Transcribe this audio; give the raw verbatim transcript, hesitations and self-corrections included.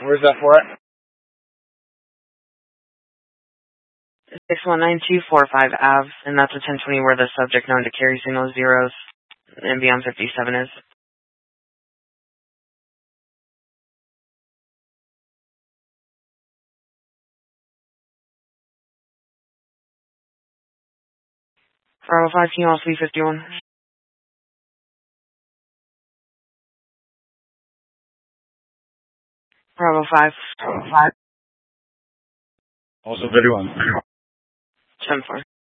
Where's that for it? six one nine two four five Ave, and that's a ten twenty where the subject known to carry signal zeros and beyond fifty-seven is. Bravo five, can you also be fifty-one? Bravo five. Bravo five. Also fifty-one. ten four.